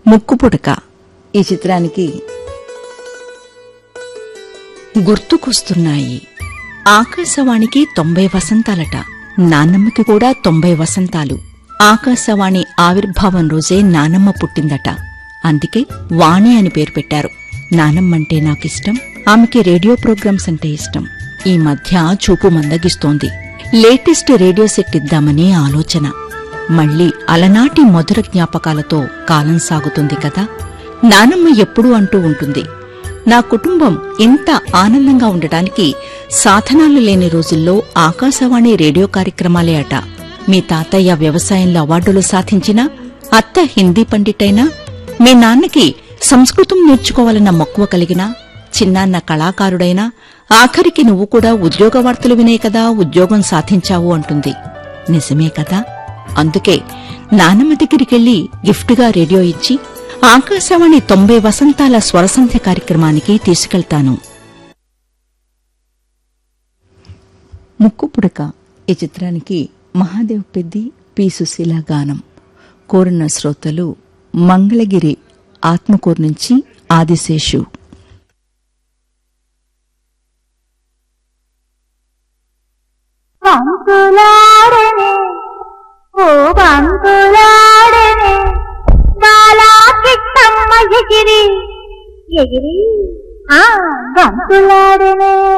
ముక్కుపుడక ఈ చిత్రానికి గుర్తుకొస్తున్నాయి. ఆకాశవాణికి 90 వసంతాలట. నానమ్మకి కూడా 90 వసంతాలు. ఆకాశవాణి ఆవిర్భావం రోజే నానమ్మ పుట్టిందట. అందుకే వాణి అని పేరు పెట్టారు. నానమ్మంటే నాకిష్టం, ఆమెకి రేడియో ప్రోగ్రామ్స్ అంటే ఇష్టం. ఈ మధ్య చూపు మందగిస్తోంది. లేటెస్ట్ రేడియో సెట్ ఇద్దామని ఆలోచన. మళ్లీ అలనాటి మధుర జ్ఞాపకాలతో కాలం సాగుతుంది కదా. నానమ్మ ఎప్పుడూ అంటూ ఉంటుంది, నా కుటుంబం ఇంత ఆనందంగా ఉండటానికి సాధనాలు లేని రోజుల్లో ఆకాశవాణి రేడియో కార్యక్రమాలే అట. మీ తాతయ్య వ్యవసాయంలో అవార్డులు సాధించినా, అత్త హిందీ పండిటైనా, మీ నాన్నకి సంస్కృతం నేర్చుకోవాలన్న మక్కువ కలిగినా, చిన్నాన్న కళాకారుడైనా, ఆఖరికి నువ్వు కూడా ఉద్యోగ వార్తలు వినే కదా ఉద్యోగం సాధించావు అంటుంది. నిజమే కదా. అందుకే నానమ్మ దగ్గరికెళ్లి గిఫ్ట్గా రేడియో ఇచ్చి ఆకాశవాణి 90 వసంతాల స్వరసంధ్య కార్యక్రమానికి తీసుకెళ్తాను. ముక్కుపుడక ఈ చిత్రానికి మహాదేవ్ పెద్ది, పి. సుశీల గానం. కోరిన శ్రోతలు మంగళగిరి ఆత్మకూరు నుంచి ఆదిశేషు. బంకులాడనే ఓ బంకులాడనే బాలా కిట్టమ్మ ఎగిరి ఎగిరి బంకులాడనే